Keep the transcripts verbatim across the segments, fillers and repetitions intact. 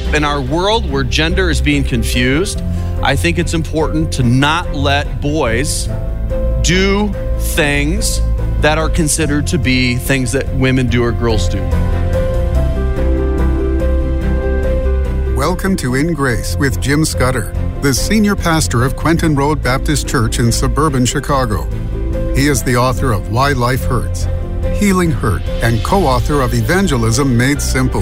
In our world where gender is being confused, I think it's important to not let boys do things that are considered to be things that women do or girls do. Welcome to In Grace with Jim Scudder, the senior pastor of Quentin Road Baptist Church in suburban Chicago. He is the author of Why Life Hurts, Healing Hurt, and co-author of Evangelism Made Simple.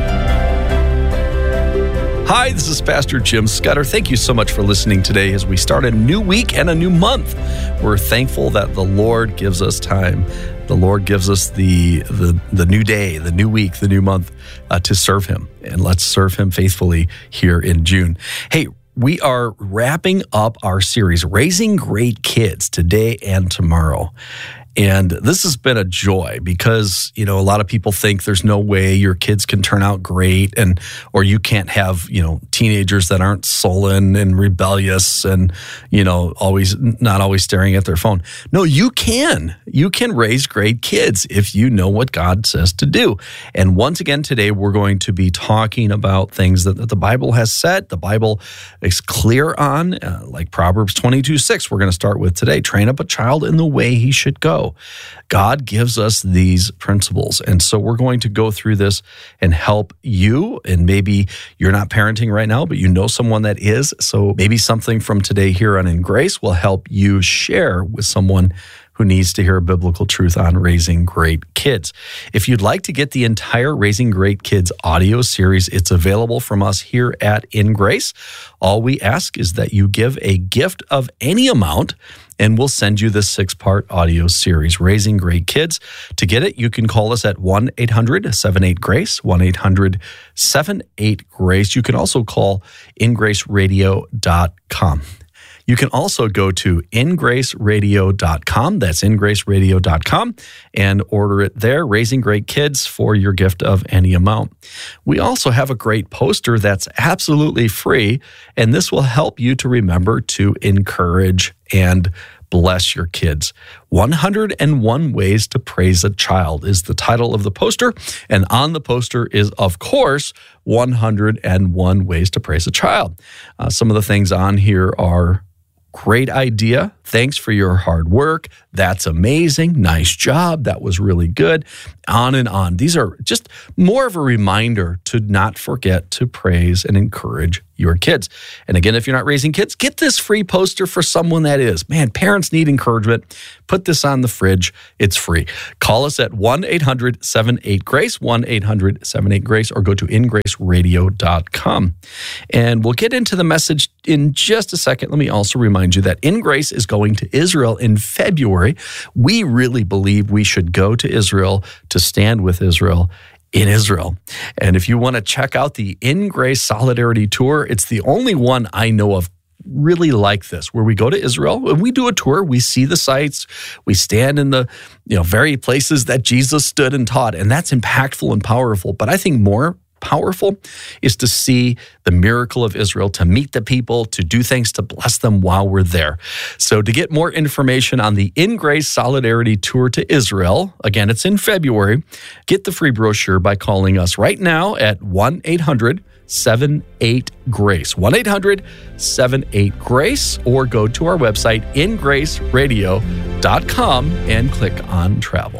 Hi, this is Pastor Jim Scudder. Thank you so much for listening today as we start a new week and a new month. We're thankful that the Lord gives us time. The Lord gives us the the, the new day, the new week, the new month uh, to serve Him. And let's serve Him faithfully here in June. Hey, we are wrapping up our series, Raising Great Kids, today and tomorrow. And this has been a joy because, you know, a lot of people think there's no way your kids can turn out great and or you can't have, you know, teenagers that aren't sullen and rebellious and, you know, always not always staring at their phone. No, you can. You can raise great kids if you know what God says to do. And once again, today we're going to be talking about things that, that the Bible has said, the Bible is clear on, uh, like Proverbs twenty-two six, we're going to start with today. Train up a child in the way he should go. God gives us these principles. And so we're going to go through this and help you. And maybe you're not parenting right now, but you know someone that is. So maybe something from today here on In Grace will help you share with someone who needs to hear biblical truth on raising great kids. If you'd like to get the entire Raising Great Kids audio series, it's available from us here at In Grace. All we ask is that you give a gift of any amount, and we'll send you this six-part audio series, Raising Great Kids. To get it, you can call us at one eight hundred seven eight GRACE, one eight hundred seven eight GRACE. You can also call in grace radio dot com. You can also go to in grace radio dot com. That's in grace radio dot com and order it there, Raising Great Kids, for your gift of any amount. We also have a great poster that's absolutely free, and this will help you to remember to encourage and bless your kids. one hundred one Ways to Praise a Child is the title of the poster. And on the poster is, of course, one hundred one Ways to Praise a Child. Uh, some of the things on here are: great idea. Thanks for your hard work. That's amazing. Nice job. That was really good. On and on. These are just more of a reminder to not forget to praise and encourage your kids. And again, if you're not raising kids, get this free poster for someone that is. Man, parents need encouragement. Put this on the fridge. It's free. Call us at one eight hundred seven eight GRACE, one eight hundred seven eight GRACE, or go to in grace radio dot com. And we'll get into the message in just a second. Let me also remind you that In Grace is going to Israel in February. We really believe we should go to Israel to stand with Israel in Israel. And if you want to check out the In Grace Solidarity Tour, it's the only one I know of really like this, where we go to Israel and we do a tour, we see the sites, we stand in the, you know, very places that Jesus stood and taught, and that's impactful and powerful. But I think more powerful is to see the miracle of Israel, to meet the people, to do things to bless them while we're there. So to get more information on the In Grace Solidarity Tour to Israel, again, it's in February, get the free brochure by calling us right now at one eight hundred seven eight GRACE, one eight hundred seven eight GRACE, or go to our website, in grace radio dot com, and click on travel.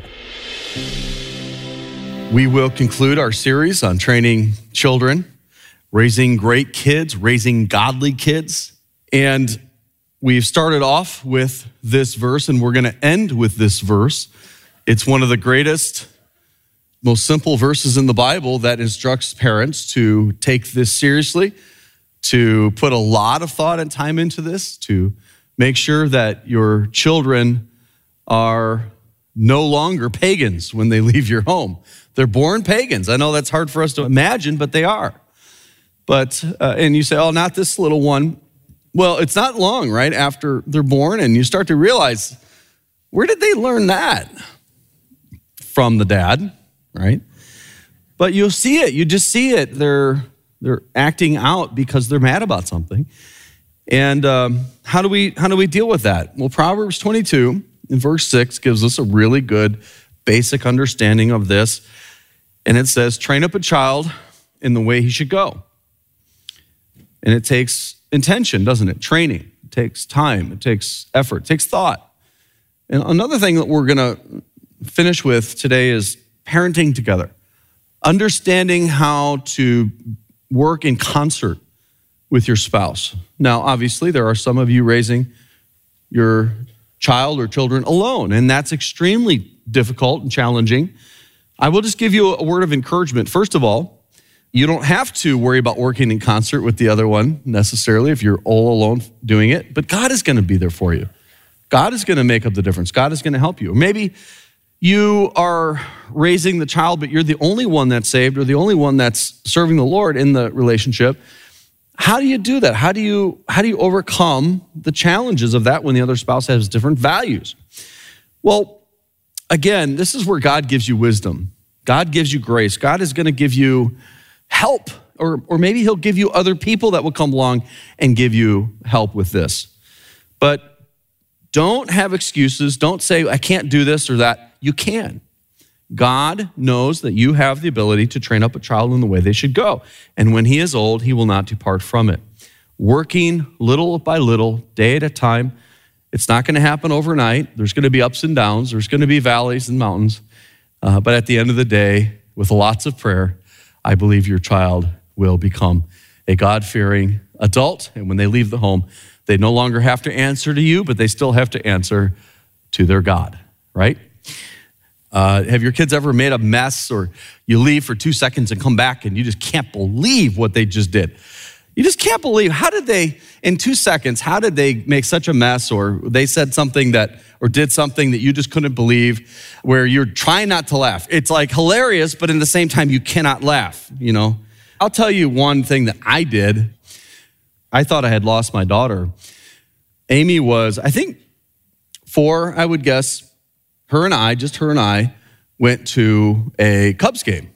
We will conclude our series on training children, raising great kids, raising godly kids. And we've started off with this verse, and we're going to end with this verse. It's one of the greatest, most simple verses in the Bible that instructs parents to take this seriously, to put a lot of thought and time into this, to make sure that your children are no longer pagans when they leave your home. They're born pagans. I know that's hard for us to imagine, but they are. But, uh, and you say, oh, not this little one. Well, it's not long, right, after they're born, and you start to realize, where did they learn that? From the dad, right? But you'll see it. You just see it. They're they're acting out because they're mad about something. And um, how do we how do we deal with that? Well, Proverbs twenty-two in verse six gives us a really good basic understanding of this. And it says, train up a child in the way he should go. And it takes intention, doesn't it? Training. It takes time. It takes effort. It takes thought. And another thing that we're going to finish with today is parenting together. Understanding how to work in concert with your spouse. Now, obviously, there are some of you raising your child or children alone, and that's extremely difficult and challenging. I will just give you a word of encouragement. First of all, you don't have to worry about working in concert with the other one necessarily if you're all alone doing it, but God is going to be there for you. God is going to make up the difference. God is going to help you. Or maybe you are raising the child, but you're the only one that's saved or the only one that's serving the Lord in the relationship. How do you do that? How do you, how do you overcome the challenges of that when the other spouse has different values? Well, again, this is where God gives you wisdom. God gives you grace. God is going to give you help, or, or maybe he'll give you other people that will come along and give you help with this. But don't have excuses. Don't say, I can't do this or that. You can. God knows that you have the ability to train up a child in the way they should go. And when he is old, he will not depart from it. Working little by little, day at a time. It's not going to happen overnight. There's going to be ups and downs. There's going to be valleys and mountains. Uh, but at the end of the day, with lots of prayer, I believe your child will become a God-fearing adult. And when they leave the home, they no longer have to answer to you, but they still have to answer to their God, right? Uh, have your kids ever made a mess, or you leave for two seconds and come back and you just can't believe what they just did? You just can't believe, how did they, in two seconds, how did they make such a mess, or they said something that, or did something that you just couldn't believe, where you're trying not to laugh. It's like hilarious, but in the same time, you cannot laugh, you know? I'll tell you one thing that I did. I thought I had lost my daughter. Amy was, I think, four, I would guess. Her and I, just her and I, went to a Cubs game.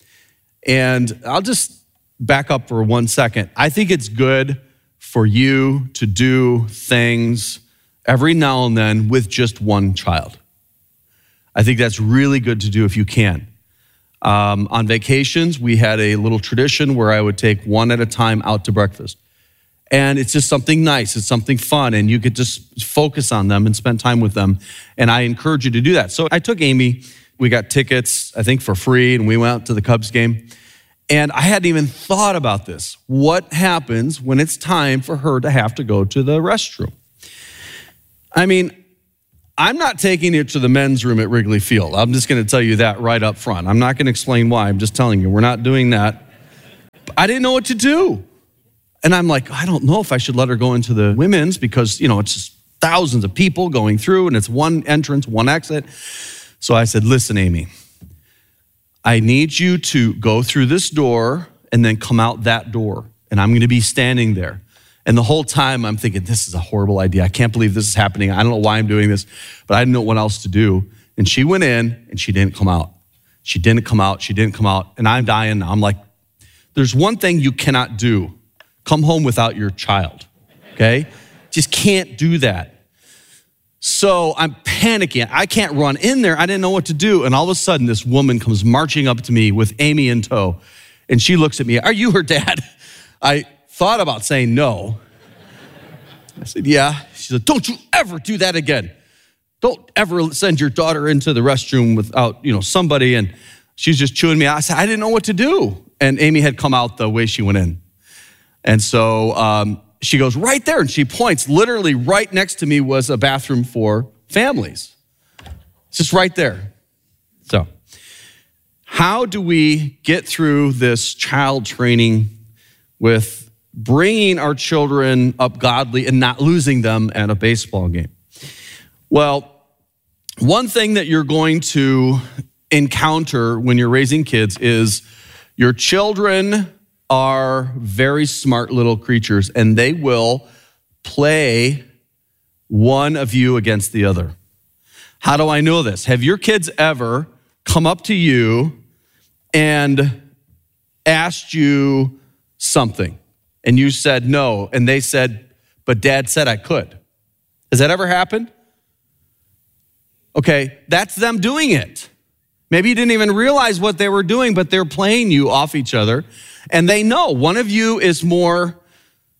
And I'll just back up for one second. I think it's good for you to do things every now and then with just one child. I think that's really good to do if you can. Um, on vacations, we had a little tradition where I would take one at a time out to breakfast. And it's just something nice. It's something fun. And you could just focus on them and spend time with them. And I encourage you to do that. So I took Amy. We got tickets, I think, for free. And we went out to the Cubs game. And I hadn't even thought about this. What happens when it's time for her to have to go to the restroom? I mean, I'm not taking you to the men's room at Wrigley Field. I'm just going to tell you that right up front. I'm not going to explain why. I'm just telling you, we're not doing that. I didn't know what to do. And I'm like, I don't know if I should let her go into the women's because, you know, it's just thousands of people going through and it's one entrance, one exit. So I said, listen, Amy, I need you to go through this door and then come out that door. And I'm going to be standing there. And the whole time I'm thinking, this is a horrible idea. I can't believe this is happening. I don't know why I'm doing this, but I didn't know what else to do. And she went in and she didn't come out. She didn't come out. She didn't come out. And I'm dying. I'm like, there's one thing you cannot do. Come home without your child, okay? Just can't do that. So I'm panicking. I can't run in there. I didn't know what to do. And all of a sudden, this woman comes marching up to me with Amy in tow. And she looks at me, are you her dad? I thought about saying no. I said, yeah. She said, don't you ever do that again. Don't ever send your daughter into the restroom without, you know, somebody. And she's just chewing me out. I said, I didn't know what to do. And Amy had come out the way she went in. And so um, she goes right there and she points. Literally right next to me was a bathroom for families. It's just right there. So how do we get through this child training with bringing our children up godly and not losing them at a baseball game? Well, one thing that you're going to encounter when you're raising kids is your children are very smart little creatures, and they will play one of you against the other. How do I know this? Have your kids ever come up to you and asked you something, and you said no, and they said, but Dad said I could? Has that ever happened? Okay, that's them doing it. Maybe you didn't even realize what they were doing, but they're playing you off each other. And they know one of you is more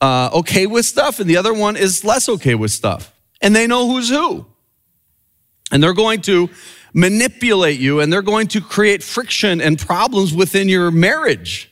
uh, okay with stuff, and the other one is less okay with stuff. And they know who's who. And they're going to manipulate you, and they're going to create friction and problems within your marriage.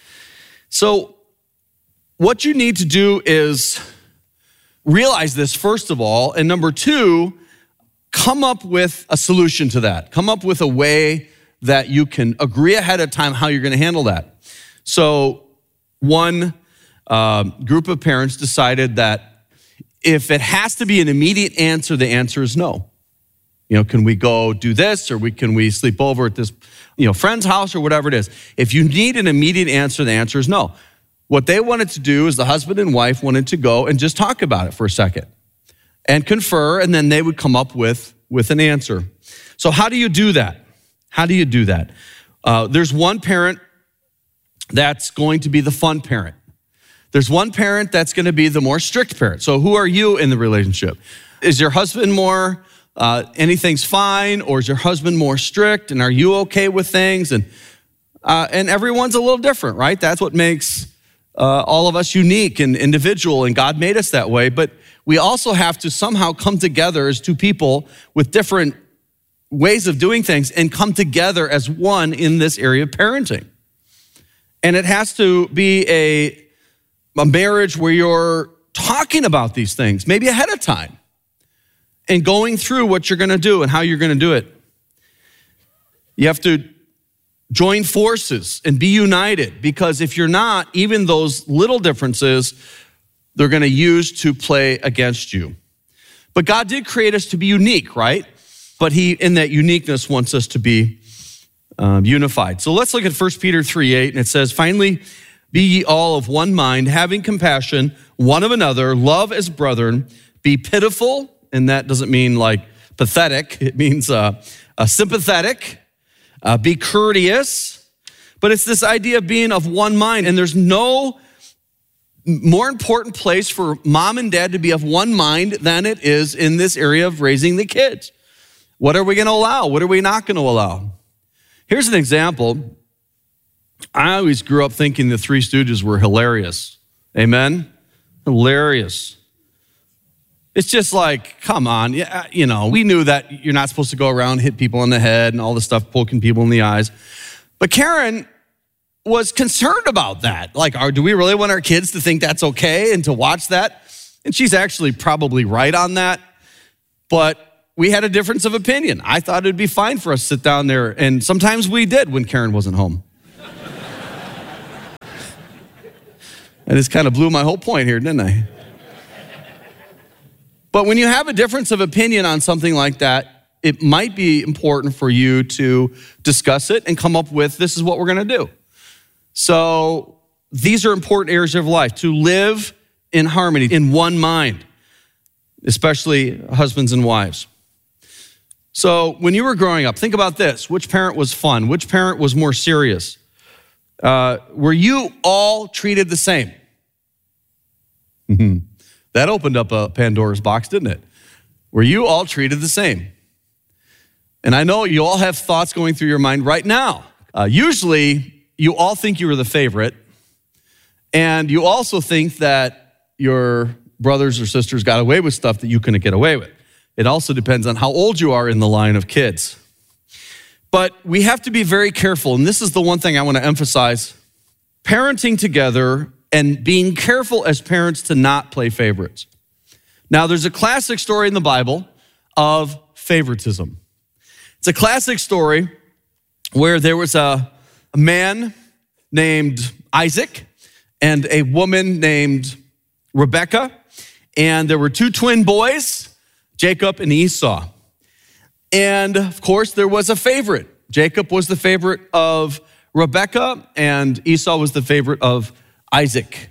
So what you need to do is realize this, first of all, and number two, come up with a solution to that. Come up with a way that you can agree ahead of time how you're going to handle that. So one uh, group of parents decided that if it has to be an immediate answer, the answer is no. You know, can we go do this, or we can we sleep over at this, you know, friend's house, or whatever it is? If you need an immediate answer, the answer is no. What they wanted to do is the husband and wife wanted to go and just talk about it for a second and confer, and then they would come up with, with an answer. So how do you do that? How do you do that? Uh, there's one parent that's going to be the fun parent. There's one parent that's going to be the more strict parent. So who are you in the relationship? Is your husband more uh, anything's fine, or is your husband more strict, and are you okay with things? And uh, and everyone's a little different, right? That's what makes uh, all of us unique and individual, and God made us that way. But we also have to somehow come together as two people with different ways of doing things and come together as one in this area of parenting. And it has to be a, a marriage where you're talking about these things, maybe ahead of time, and going through what you're gonna do and how you're gonna do it. You have to join forces and be united, because if you're not, even those little differences, they're gonna use to play against you. But God did create us to be unique, right? But he, in that uniqueness, wants us to be um, unified. So let's look at First Peter three eight, and it says, finally, be ye all of one mind, having compassion one of another, love as brethren, be pitiful, and that doesn't mean like pathetic, it means uh, uh, sympathetic, uh, be courteous, but it's this idea of being of one mind, and there's no more important place for mom and dad to be of one mind than it is in this area of raising the kids. What are we going to allow? What are we not going to allow? Here's an example. I always grew up thinking the Three Stooges were hilarious. Amen? Hilarious. It's just like, come on. Yeah, you know, we knew that you're not supposed to go around, hit people in the head and all this stuff, poking people in the eyes. But Karen was concerned about that. Like, are, do we really want our kids to think that's okay and to watch that? And she's actually probably right on that. But we had a difference of opinion. I thought it'd be fine for us to sit down there, and sometimes we did when Karen wasn't home. I just kind of blew my whole point here, didn't I? But when you have a difference of opinion on something like that, it might be important for you to discuss it and come up with, this is what we're gonna do. So these are important areas of life, to live in harmony, in one mind, especially husbands and wives. So when you were growing up, think about this. Which parent was fun? Which parent was more serious? Uh, were you all treated the same? That opened up a Pandora's box, didn't it? Were you all treated the same? And I know you all have thoughts going through your mind right now. Uh, usually, you all think you were the favorite, and you also think that your brothers or sisters got away with stuff that you couldn't get away with. It also depends on how old you are in the line of kids. But we have to be very careful, and this is the one thing I want to emphasize. Parenting together and being careful as parents to not play favorites. Now, there's a classic story in the Bible of favoritism. It's a classic story where there was a, a man named Isaac and a woman named Rebekah, and there were two twin boys, Jacob and Esau. And of course, there was a favorite. Jacob was the favorite of Rebekah, and Esau was the favorite of Isaac.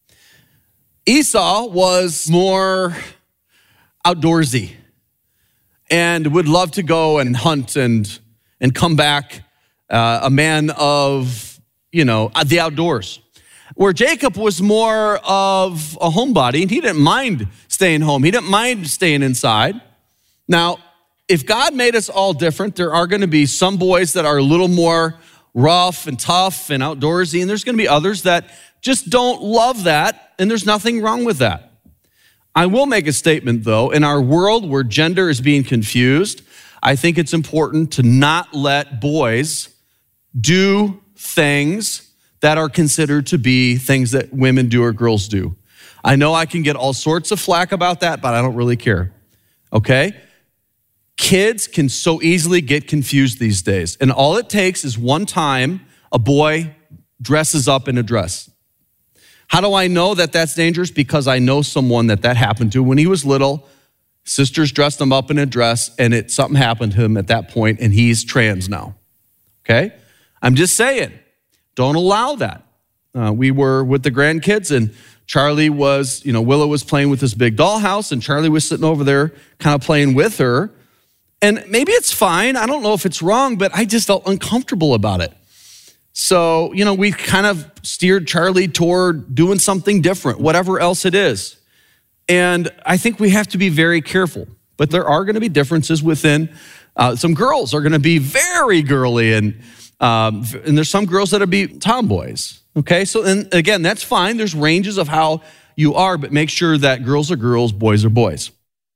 Esau was more outdoorsy and would love to go and hunt and, and come back uh, a man of, you know, the outdoors. Where Jacob was more of a homebody, and he didn't mind staying home. He didn't mind staying inside. Now, if God made us all different, there are going to be some boys that are a little more rough and tough and outdoorsy, and there's going to be others that just don't love that, and there's nothing wrong with that. I will make a statement, though. In our world where gender is being confused, I think it's important to not let boys do things that are considered to be things that women do or girls do. I know I can get all sorts of flack about that, but I don't really care, okay? Kids can so easily get confused these days, and all it takes is one time a boy dresses up in a dress. How do I know that that's dangerous? Because I know someone that that happened to when he was little. Sisters dressed him up in a dress, and it something happened to him at that point, and he's trans now, okay? I'm just saying, don't allow that. Uh, we were with the grandkids, and Charlie was, you know, Willow was playing with this big dollhouse, and Charlie was sitting over there kind of playing with her. And maybe it's fine. I don't know if it's wrong, but I just felt uncomfortable about it. So, you know, we kind of steered Charlie toward doing something different, whatever else it is. And I think we have to be very careful. But there are going to be differences within. Uh, some girls are going to be very girly, and um, and there's some girls that'll be tomboys. Okay, so and again, that's fine. There's ranges of how you are, but make sure that girls are girls, boys are boys.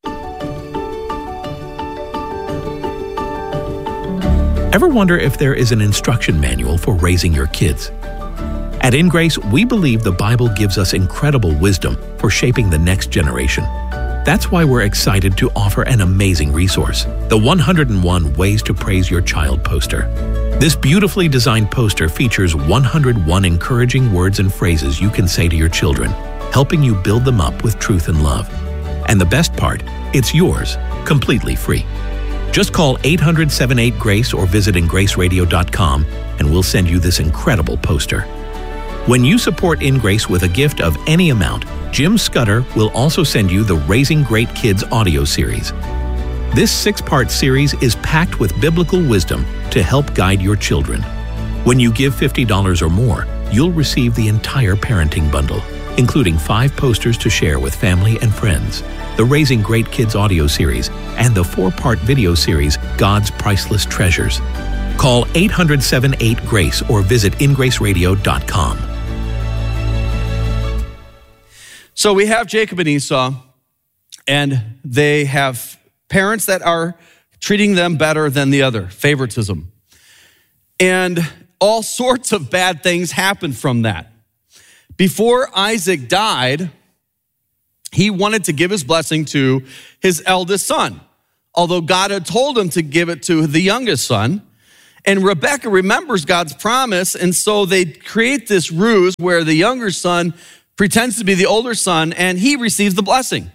Ever wonder if there is an instruction manual for raising your kids? At InGrace, we believe the Bible gives us incredible wisdom for shaping the next generation. That's why we're excited to offer an amazing resource, the one hundred and one Ways to Praise Your Child poster. This beautifully designed poster features one hundred and one encouraging words and phrases you can say to your children, helping you build them up with truth and love. And the best part, it's yours, completely free. Just call eight hundred, seven eight, GRACE or visit in grace radio dot com and we'll send you this incredible poster. When you support InGrace with a gift of any amount, Jim Scudder will also send you the Raising Great Kids audio series. This six-part series is packed with biblical wisdom to help guide your children. When you give fifty dollars or more, you'll receive the entire parenting bundle, including five posters to share with family and friends, the Raising Great Kids audio series, and the four-part video series, God's Priceless Treasures. Call eight hundred, seven eight, GRACE or visit in grace radio dot com. So we have Jacob and Esau, and they have parents that are treating them better than the other, favoritism. And all sorts of bad things happen from that. Before Isaac died, he wanted to give his blessing to his eldest son, although God had told him to give it to the youngest son. And Rebekah remembers God's promise, and so they create this ruse where the younger son pretends to be the older son, and he receives the blessing.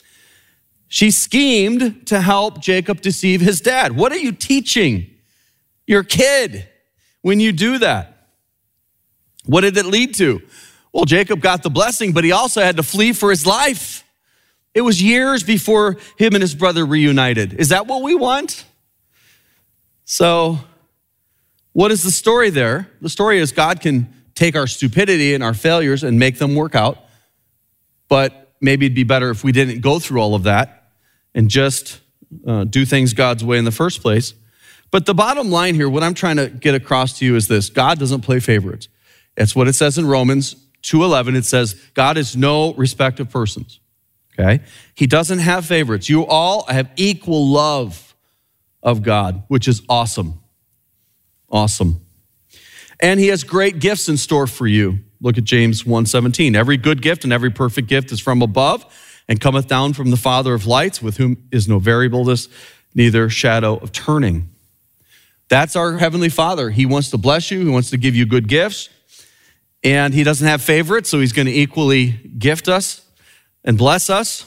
She schemed to help Jacob deceive his dad. What are you teaching your kid when you do that? What did it lead to? Well, Jacob got the blessing, but he also had to flee for his life. It was years before him and his brother reunited. Is that what we want? So, what is the story there? The story is God can take our stupidity and our failures and make them work out, but maybe it'd be better if we didn't go through all of that and just uh, do things God's way in the first place. But the bottom line here, what I'm trying to get across to you is this: God doesn't play favorites. That's what it says in Romans two eleven. It says, God is no respect of persons, okay? He doesn't have favorites. You all have equal love of God, which is awesome. Awesome. And he has great gifts in store for you. Look at James one seventeen. Every good gift and every perfect gift is from above and cometh down from the Father of lights, with whom is no variableness, neither shadow of turning. That's our Heavenly Father. He wants to bless you. He wants to give you good gifts. And he doesn't have favorites, so he's going to equally gift us and bless us.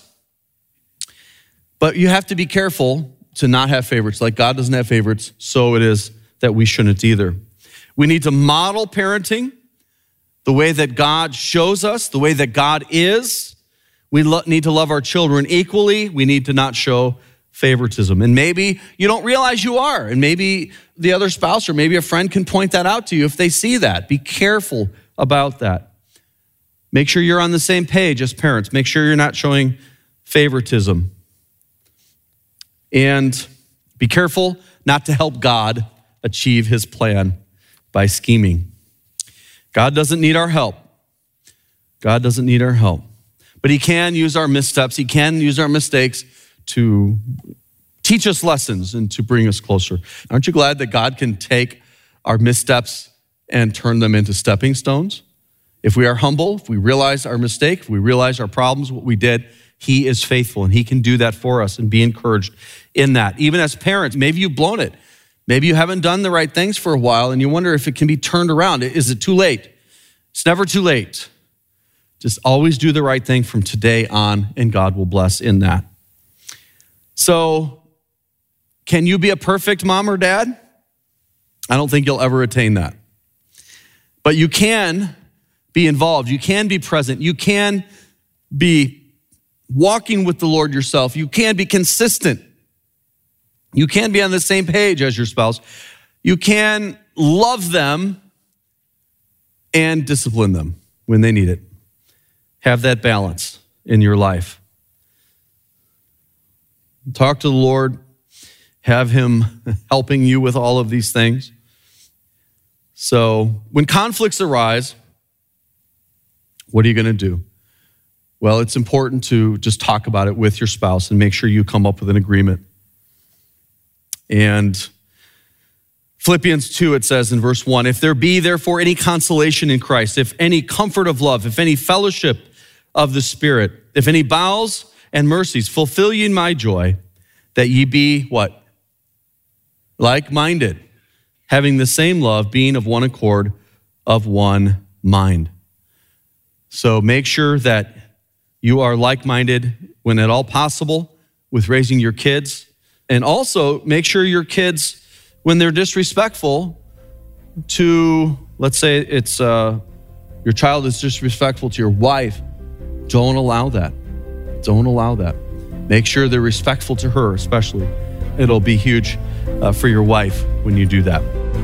But you have to be careful to not have favorites. Like God doesn't have favorites, so it is that we shouldn't either. We need to model parenting the way that God shows us, the way that God is. We lo- need to love our children equally. We need to not show favoritism. And maybe you don't realize you are, and maybe the other spouse or maybe a friend can point that out to you if they see that. Be careful about that. Make sure you're on the same page as parents. Make sure you're not showing favoritism. And be careful not to help God achieve his plan. by scheming. God doesn't need our help. God doesn't need our help. But he can use our missteps. He can use our mistakes to teach us lessons and to bring us closer. Aren't you glad that God can take our missteps and turn them into stepping stones? If we are humble, if we realize our mistake, if we realize our problems, what we did, he is faithful and he can do that for us and be encouraged in that. Even as parents, maybe you've blown it. Maybe you haven't done the right things for a while and you wonder if it can be turned around. Is it too late? It's never too late. Just always do the right thing from today on and God will bless in that. So, can you be a perfect mom or dad? I don't think you'll ever attain that. But you can be involved. You can be present. You can be walking with the Lord yourself. You can be consistent. You can be on the same page as your spouse. You can love them and discipline them when they need it. Have that balance in your life. Talk to the Lord. Have him helping you with all of these things. So when conflicts arise, what are you going to do? Well, it's important to just talk about it with your spouse and make sure you come up with an agreement. And Philippians two, it says in verse one, if there be therefore any consolation in Christ, if any comfort of love, if any fellowship of the Spirit, if any bowels and mercies, fulfill ye my joy, that ye be what? Like-minded, having the same love, being of one accord, of one mind. So make sure that you are like-minded when at all possible with raising your kids. And also make sure your kids, when they're disrespectful to, let's say it's uh, your child is disrespectful to your wife, don't allow that. Don't allow that. Make sure they're respectful to her, especially. It'll be huge uh, for your wife when you do that.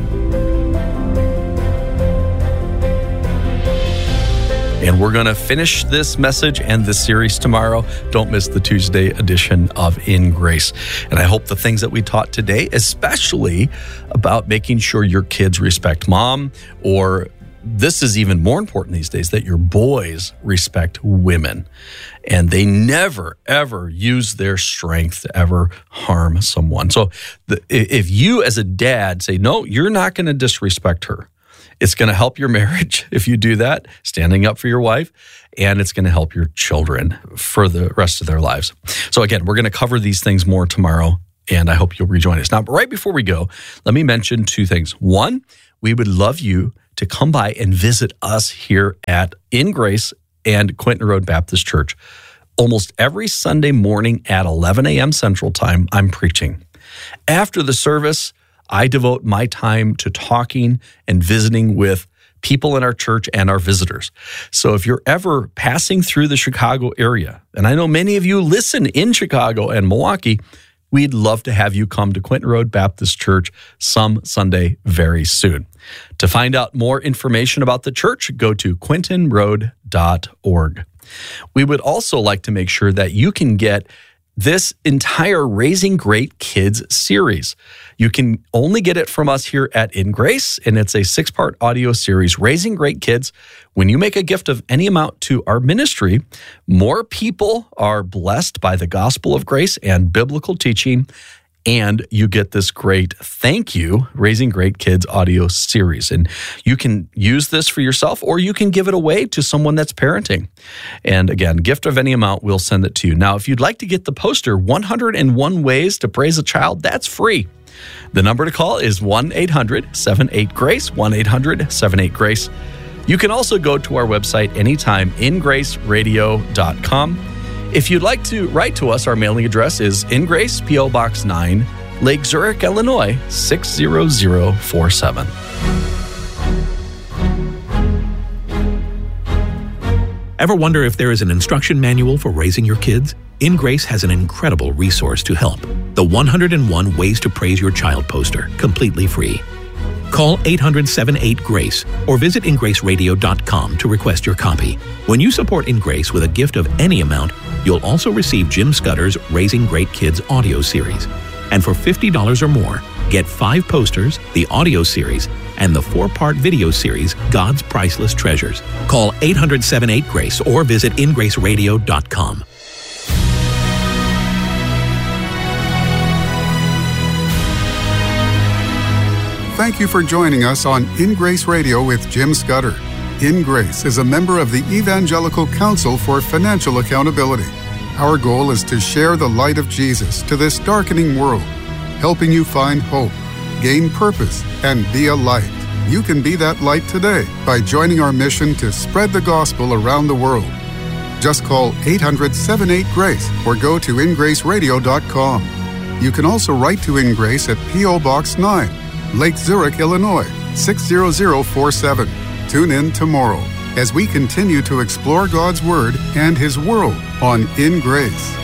And we're going to finish this message and this series tomorrow. Don't miss the Tuesday edition of In Grace. And I hope the things that we taught today, especially about making sure your kids respect mom, or this is even more important these days, that your boys respect women. And they never, ever use their strength to ever harm someone. So the, if you as a dad say, no, you're not going to disrespect her, it's going to help your marriage if you do that, standing up for your wife, and it's going to help your children for the rest of their lives. So again, we're going to cover these things more tomorrow, and I hope you'll rejoin us. Now, right before we go, let me mention two things. One, we would love you to come by and visit us here at In Grace and Quinton Road Baptist Church. Almost every Sunday morning at eleven a.m. Central Time, I'm preaching. After the service, I devote my time to talking and visiting with people in our church and our visitors. So if you're ever passing through the Chicago area, and I know many of you listen in Chicago and Milwaukee, we'd love to have you come to Quinton Road Baptist Church some Sunday very soon. To find out more information about the church, go to quinton road dot org. We would also like to make sure that you can get this entire Raising Great Kids series. You can only get it from us here at In Grace, and it's a six-part audio series, Raising Great Kids. When you make a gift of any amount to our ministry, more people are blessed by the gospel of grace and biblical teaching, and you get this great thank you, Raising Great Kids audio series. And you can use this for yourself, or you can give it away to someone that's parenting. And again, gift of any amount, we'll send it to you. Now, if you'd like to get the poster, one hundred and one Ways to Praise a Child, that's free. The number to call is one eight hundred seven eight GRACE, one eight hundred seven eight GRACE. You can also go to our website anytime, in grace radio dot com. If you'd like to write to us, our mailing address is In Grace, P O Box nine, Lake Zurich, Illinois, six zero zero four seven. Ever wonder if there is an instruction manual for raising your kids? In Grace has an incredible resource to help. The one hundred and one Ways to Praise Your Child poster, completely free. Call eight hundred seven eight GRACE or visit in grace radio dot com to request your copy. When you support In Grace with a gift of any amount, you'll also receive Jim Scudder's Raising Great Kids audio series. And for fifty dollars or more, Get five posters, the audio series, and the four-part video series, God's Priceless Treasures. Call eight hundred, seven eight, GRACE or visit in grace radio dot com. Thank you for joining us on In Grace Radio with Jim Scudder. In Grace is a member of the Evangelical Council for Financial Accountability. Our goal is to share the light of Jesus to this darkening world, helping you find hope, gain purpose, and be a light. You can be that light today by joining our mission to spread the gospel around the world. Just call eight hundred, seven eight, GRACE or go to in grace radio dot com. You can also write to In Grace at P O Box nine, Lake Zurich, Illinois, six zero zero four seven. Tune in tomorrow as we continue to explore God's Word and His world on In Grace.